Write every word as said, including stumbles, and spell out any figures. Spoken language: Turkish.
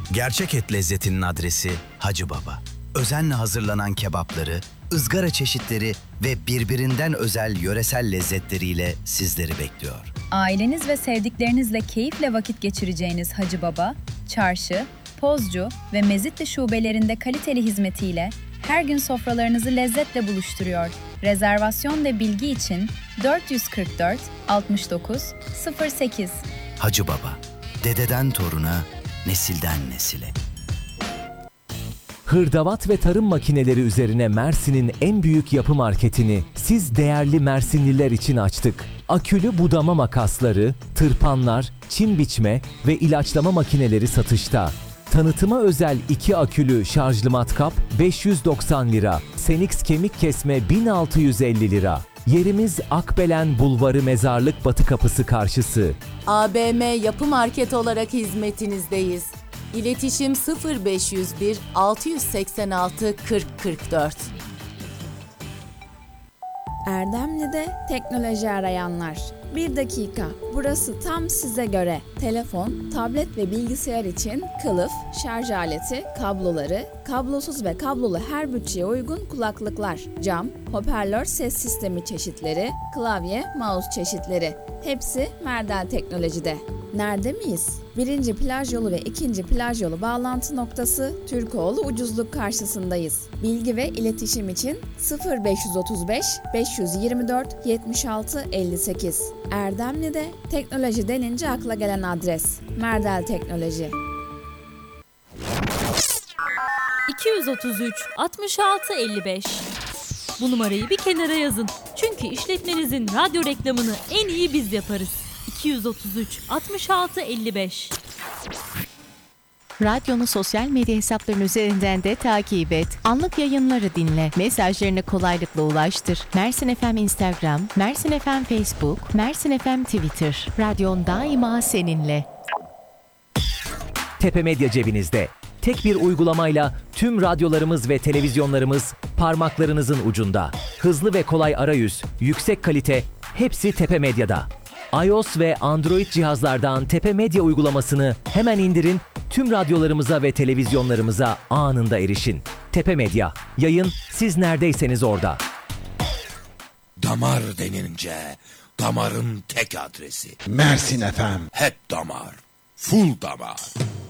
Gerçek et lezzetinin adresi Hacı Baba. Özenle hazırlanan kebapları, ızgara çeşitleri ve birbirinden özel yöresel lezzetleriyle sizleri bekliyor. Aileniz ve sevdiklerinizle keyifle vakit geçireceğiniz Hacı Baba, Çarşı, Pozcu ve Mezitli şubelerinde kaliteli hizmetiyle her gün sofralarınızı lezzetle buluşturuyor. Rezervasyon ve bilgi için dört yüz kırk dört altmış dokuz sıfır sekiz. Hacı Baba, dededen toruna, nesilden nesile. Hırdavat ve tarım makineleri üzerine Mersin'in en büyük yapı marketini siz değerli Mersinliler için açtık. Akülü budama makasları, tırpanlar, çim biçme ve ilaçlama makineleri satışta. Tanıtıma özel iki akülü şarjlı matkap beş yüz doksan lira, Senix kemik kesme bin altı yüz elli lira. Yerimiz Akbelen Bulvarı Mezarlık Batı Kapısı karşısı. A B M Yapı Market olarak hizmetinizdeyiz. İletişim sıfır beş yüz bir altı seksen altı kırk kırk dört. Erdemli'de teknoloji arayanlar. Bir dakika, burası tam size göre. Telefon, tablet ve bilgisayar için kılıf, şarj aleti, kabloları, kablosuz ve kablolu her bütçeye uygun kulaklıklar, cam, hoparlör ses sistemi çeşitleri, klavye, mouse çeşitleri. Hepsi Merdel Teknoloji'de. Nerede miyiz? Birinci plaj yolu ve ikinci plaj yolu bağlantı noktası Türkoğlu Ucuzluk karşısındayız. Bilgi ve iletişim için sıfır beş otuz beş beş yirmi dört yetmiş altı elli sekiz. Erdemli'de teknoloji denince akla gelen adres Merdel Teknoloji. iki yüz otuz üç altmış altı elli beş. Bu numarayı bir kenara yazın. Çünkü işletmenizin radyo reklamını en iyi biz yaparız. iki yüz otuz üç altmış altı elli beş. Radyonu sosyal medya hesaplarının üzerinden de takip et. Anlık yayınları dinle. Mesajlarını kolaylıkla ulaştır. Mersin F M Instagram, Mersin F M Facebook, Mersin F M Twitter. Radyon daima seninle. Tepe Medya cebinizde. Tek bir uygulamayla tüm radyolarımız ve televizyonlarımız parmaklarınızın ucunda. Hızlı ve kolay arayüz, yüksek kalite, hepsi Tepe Medya'da. iOS ve Android cihazlardan Tepe Medya uygulamasını hemen indirin, tüm radyolarımıza ve televizyonlarımıza anında erişin. Tepe Medya, yayın siz neredeyseniz orada. Damar denince damarın tek adresi. Mersin F M. Hep damar, full damar.